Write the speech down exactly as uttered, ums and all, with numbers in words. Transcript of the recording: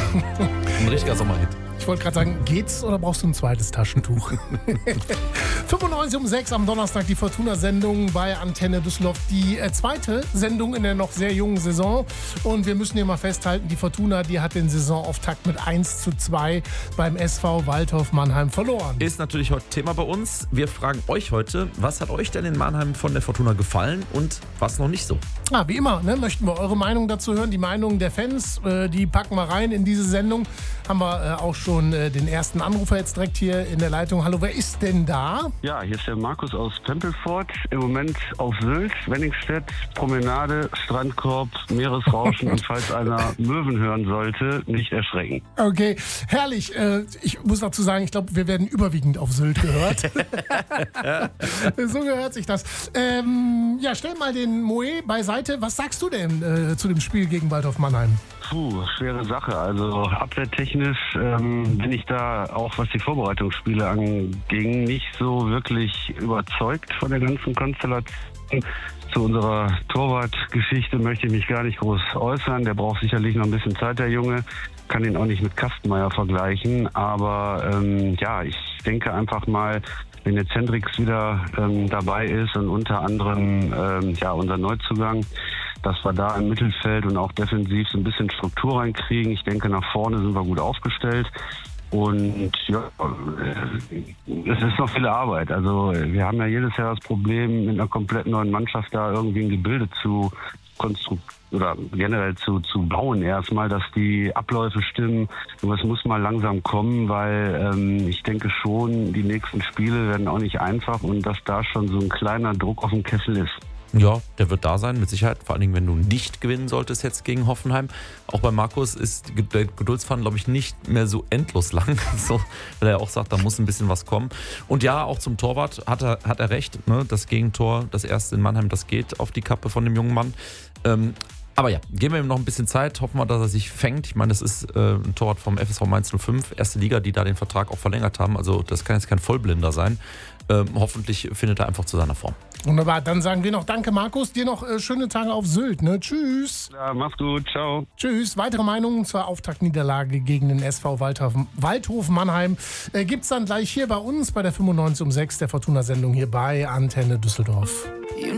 Ein richtiger Sommerhit. Ich wollte gerade sagen, geht's oder brauchst du ein zweites Taschentuch? fünfundneunzig um sechs am Donnerstag die Fortuna-Sendung bei Antenne Düsseldorf. Die äh, zweite Sendung in der noch sehr jungen Saison. Und wir müssen hier mal festhalten, die Fortuna, die hat den Saisonauftakt mit eins zu zwei beim S V Waldhof Mannheim verloren. Ist natürlich heute Thema bei uns. Wir fragen euch heute, was hat euch denn in Mannheim von der Fortuna gefallen und was noch nicht so? Ah, wie immer, ne, möchten wir eure Meinung dazu hören. Die Meinung der Fans, äh, die packen wir rein in diese Sendung. Haben wir äh, auch schon äh, den ersten Anrufer jetzt direkt hier in der Leitung. Hallo, wer ist denn da? Ja, hier ist der Markus aus Pempelfort. Im Moment auf Sylt, Wenningstedt, Promenade, Strandkorb, Meeresrauschen und falls einer Möwen hören sollte, nicht erschrecken. Okay, herrlich. Äh, ich muss dazu sagen, ich glaube, wir werden überwiegend auf Sylt gehört. So gehört sich das. Ähm, ja, stell mal den Moe beiseite. Was sagst du denn äh, zu dem Spiel gegen Waldhof Mannheim? Puh, schwere Sache. Also abwehrtechnisch ähm, bin ich da auch, was die Vorbereitungsspiele anging, nicht so wirklich überzeugt von der ganzen Konstellation. Zu unserer Torwartgeschichte möchte ich mich gar nicht groß äußern. Der braucht sicherlich noch ein bisschen Zeit, der Junge. Kann ihn auch nicht mit Kastenmeier vergleichen. Aber ähm, ja, ich denke einfach mal, wenn jetzt Hendricks wieder ähm, dabei ist und unter anderem ähm, ja unser Neuzugang, dass wir da im Mittelfeld und auch defensiv so ein bisschen Struktur reinkriegen. Ich denke, nach vorne sind wir gut aufgestellt. Und ja, es ist noch viel Arbeit. Also wir haben ja jedes Jahr das Problem, mit einer komplett neuen Mannschaft da irgendwie ein Gebilde zu konstruieren oder generell zu, zu bauen erstmal, dass die Abläufe stimmen. Und es muss mal langsam kommen, weil ähm, ich denke schon, die nächsten Spiele werden auch nicht einfach und dass da schon so ein kleiner Druck auf dem Kessel ist. Ja, der wird da sein, mit Sicherheit. Vor allen Dingen, wenn du nicht gewinnen solltest jetzt gegen Hoffenheim. Auch bei Markus ist der Geduldsfaden, glaube ich, nicht mehr so endlos lang. So, weil er auch sagt, da muss ein bisschen was kommen. Und ja, auch zum Torwart hat er, hat er recht. Ne? Das Gegentor, das erste in Mannheim, das geht auf die Kappe von dem jungen Mann. Ähm, aber ja, geben wir ihm noch ein bisschen Zeit. Hoffen wir, dass er sich fängt. Ich meine, das ist äh, ein Torwart vom F S V Mainz null fünf, erste Liga, die da den Vertrag auch verlängert haben. Also das kann jetzt kein Vollblinder sein. Ähm, hoffentlich findet er einfach zu seiner Form. Wunderbar, dann sagen wir noch danke, Markus. Dir noch äh, schöne Tage auf Sylt. Ne? Tschüss. Ja, mach's gut. Ciao. Tschüss. Weitere Meinungen zur Auftaktniederlage gegen den S V Waldhof, Waldhof Mannheim äh, gibt's dann gleich hier bei uns bei der fünfundneunzig um sechs der Fortuna-Sendung hier bei Antenne Düsseldorf.